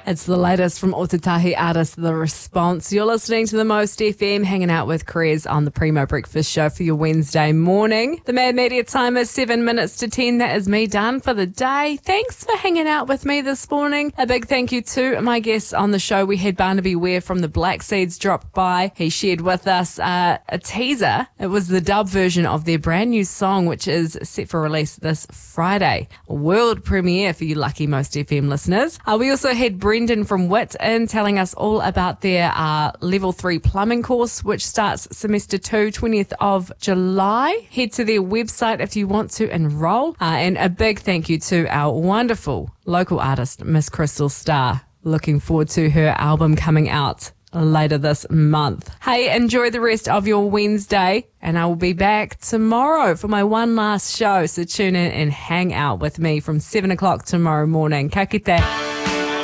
It's the latest from Otatahi artist The Response. You're listening to The Most FM, hanging out with Krez on the Primo Breakfast Show for your Wednesday morning. The Mad Media time is 7 minutes to 10. That is me done for the day. Thanks for hanging out with me this morning. A big thank you to my guests on the show. We had Barnaby Ware from the Black Seeds drop by. He shared with us a teaser. It was the dub version of their brand new song, which is set for release this Friday. A world premiere for you lucky Most FM listeners. We also had Brendan from Wit in telling us all about their level 3 plumbing course, which starts semester 2, 20th of July. Head to their website if you want to enroll. And a big thank you to our wonderful local artist, Miss Crystal Starr. Looking forward to her album coming out later this month. Hey, enjoy the rest of your Wednesday, and I will be back tomorrow for my one last show. So tune in and hang out with me from 7 o'clock tomorrow morning. Ka kite.